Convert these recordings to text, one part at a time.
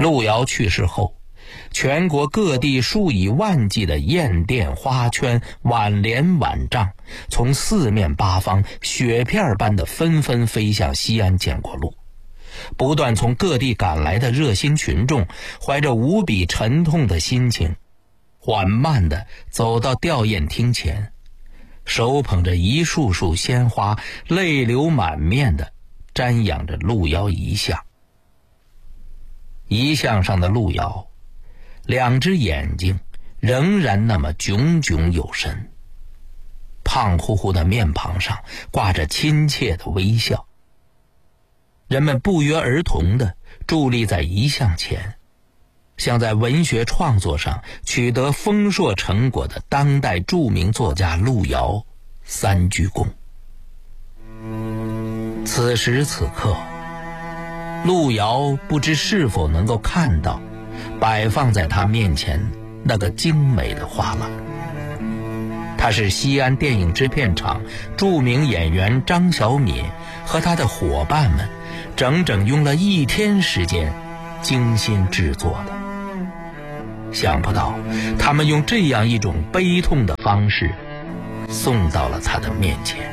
路遥去世后，全国各地数以万计的雁电花圈、挽联挽帐，从四面八方雪片般的纷纷飞向西安建国路。不断从各地赶来的热心群众，怀着无比沉痛的心情，缓慢地走到吊唁厅前，手捧着一束束鲜花，泪流满面地瞻仰着路遥遗像。遗像上的路遥，两只眼睛仍然那么炯炯有神，胖乎乎的面庞上挂着亲切的微笑。人们不约而同地伫立在遗像前，向在文学创作上取得丰硕成果的当代著名作家路遥三鞠躬。此时此刻，路遥不知是否能够看到摆放在他面前那个精美的画栏。他是西安电影制片厂著名演员张小敏和他的伙伴们整整用了1天时间精心制作的。想不到他们用这样一种悲痛的方式送到了他的面前。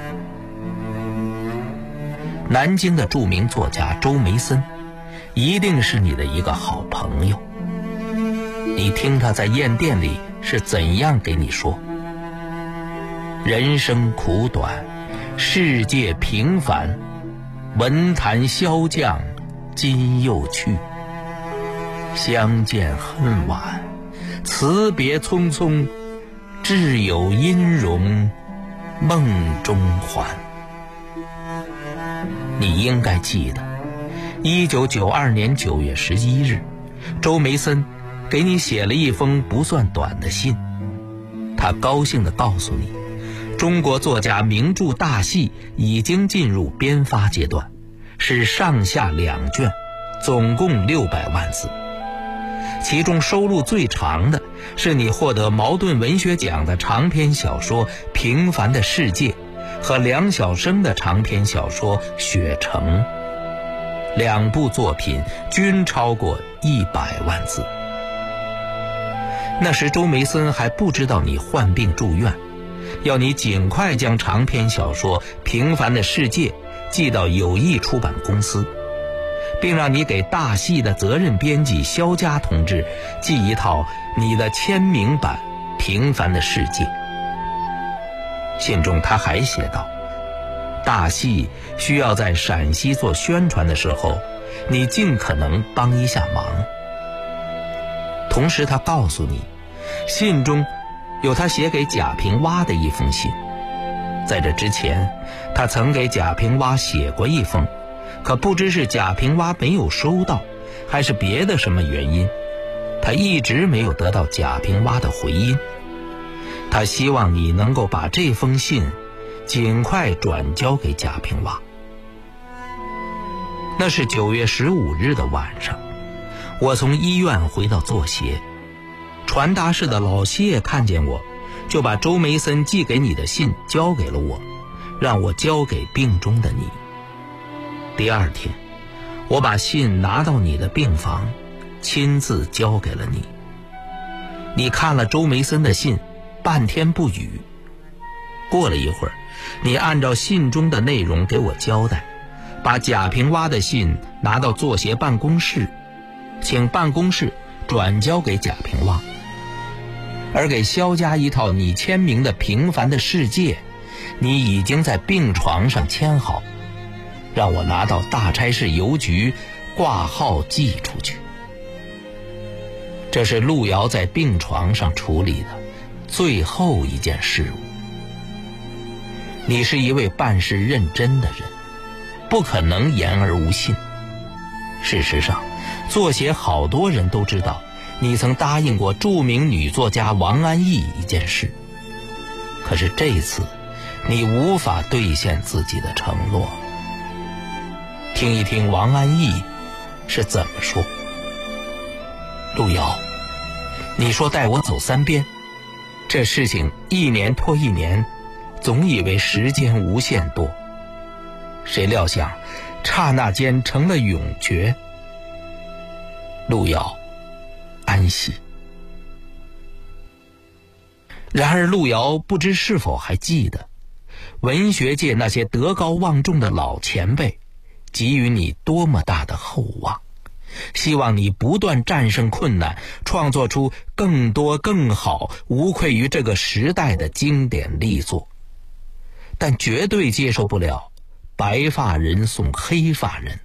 南京的著名作家周梅森一定是你的一个好朋友，你听他在雁电里是怎样给你说：人生苦短，世界平凡，文坛萧将今又去，相见恨晚，辞别匆匆，挚友音容梦中还。你应该记得1992年9月11日，周梅森给你写了一封不算短的信。他高兴地告诉你，中国作家名著大戏已经进入编发阶段，是上下2卷，总共600万字。其中收录最长的是你获得茅盾文学奖的长篇小说《平凡的世界》和梁晓声的长篇小说《雪城》，2部作品均超过100万字。那时周梅森还不知道你患病住院，要你尽快将长篇小说《平凡的世界》寄到友谊出版公司，并让你给大戏的责任编辑肖佳同志寄一套你的签名版《平凡的世界》。信中他还写道，大戏需要在陕西做宣传的时候，你尽可能帮一下忙。同时他告诉你，信中有他写给贾平凹的一封信。在这之前，他曾给贾平凹写过一封，可不知是贾平凹没有收到，还是别的什么原因，他一直没有得到贾平凹的回音。他希望你能够把这封信尽快转交给贾平凹。那是9月15日的晚上，我从医院回到作协，传达室的老谢看见我，就把周梅森寄给你的信交给了我，让我交给病中的你。第2天，我把信拿到你的病房，亲自交给了你。你看了周梅森的信，半天不语。过了一会儿，你按照信中的内容给我交代，把贾平凹的信拿到作协办公室，请办公室转交给贾平凹。而给肖佳一套你签名的《平凡的世界》，你已经在病床上签好，让我拿到大差市邮局挂号寄出去。这是路遥在病床上处理的最后一件事务。你是一位办事认真的人，不可能言而无信。事实上，作协好多人都知道你曾答应过著名女作家王安忆一件事，可是这一次你无法兑现自己的承诺。听一听王安忆是怎么说。路遥，你说带我走3边，这事情1年拖1年，总以为时间无限多，谁料想刹那间成了永诀。 路遥安息。然而路遥不知是否还记得，文学界那些德高望重的老前辈给予你多么大的厚望，希望你不断战胜困难，创作出更多更好无愧于这个时代的经典力作，但绝对接受不了白发人送黑发人。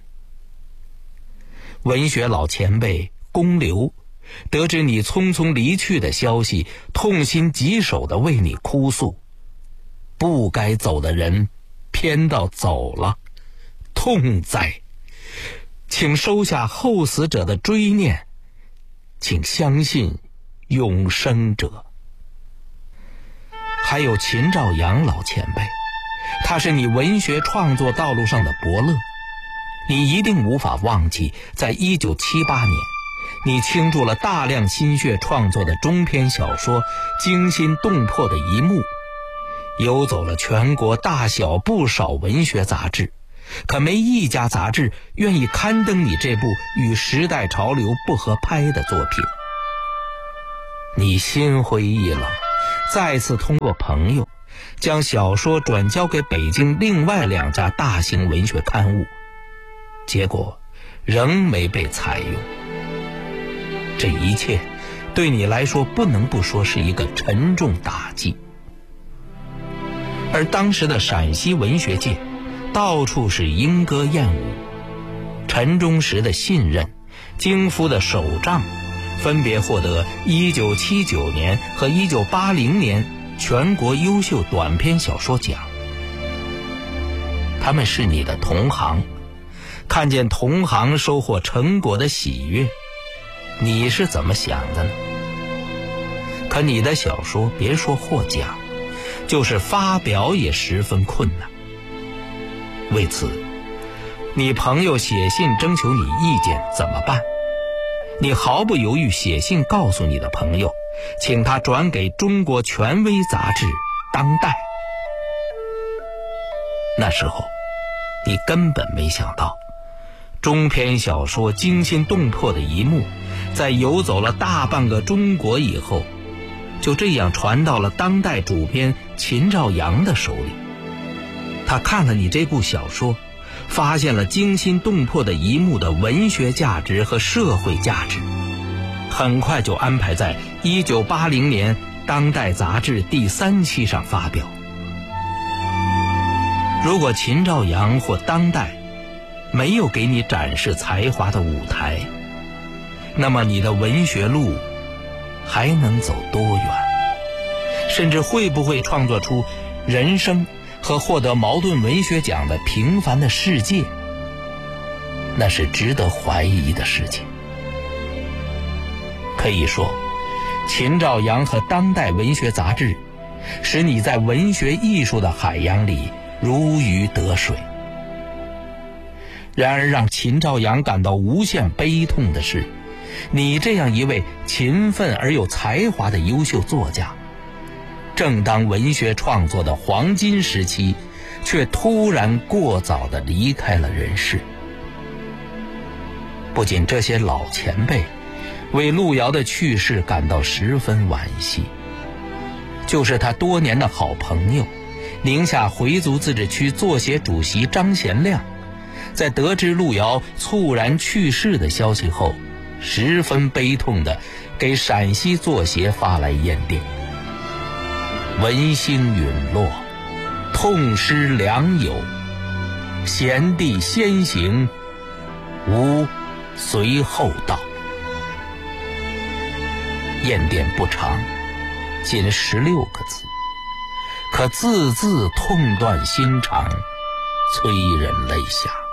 文学老前辈公刘得知你匆匆离去的消息，痛心疾首地为你哭诉，不该走的人偏到走了，痛哉！请收下后死者的追念，请相信永生者。还有秦兆阳老前辈，他是你文学创作道路上的伯乐，你一定无法忘记，在1978年你倾注了大量心血创作的中篇小说《惊心动魄的一幕》，游走了全国大小不少文学杂志，可没一家杂志愿意刊登你这部与时代潮流不合拍的作品。你心灰意冷，再次通过朋友将小说转交给北京另外2家大型文学刊物，结果仍没被采用。这一切对你来说不能不说是一个沉重打击。而当时的陕西文学界到处是莺歌燕舞，陈忠实的信任，京夫的手杖，分别获得1979年和1980年全国优秀短篇小说奖。他们是你的同行，看见同行收获成果的喜悦，你是怎么想的呢？可你的小说别说获奖，就是发表也十分困难。为此，你朋友写信征求你意见怎么办？你毫不犹豫写信告诉你的朋友，请他转给中国权威杂志《当代》。那时候你根本没想到，中篇小说惊心动魄的一幕，在游走了大半个中国以后，就这样传到了当代主编秦兆阳的手里。他看了你这部小说，发现了惊心动魄的一幕的文学价值和社会价值，很快就安排在1980年当代杂志第3期上发表。如果秦兆阳或当代没有给你展示才华的舞台，那么你的文学路还能走多远？甚至会不会创作出人生和获得茅盾文学奖的平凡的世界？那是值得怀疑的事情。可以说，秦兆阳和当代文学杂志使你在文学艺术的海洋里如鱼得水。然而让秦兆阳感到无限悲痛的是，你这样一位勤奋而有才华的优秀作家，正当文学创作的黄金时期，却突然过早地离开了人世。不仅这些老前辈为路遥的去世感到十分惋惜，就是他多年的好朋友宁夏回族自治区作协主席张贤亮，在得知路遥猝然去世的消息后，十分悲痛地给陕西作协发来唁电：闻星陨落，痛失良友，贤弟先行，吾随后到。唁电不长，仅16个字，可字字痛断心肠，催人泪下。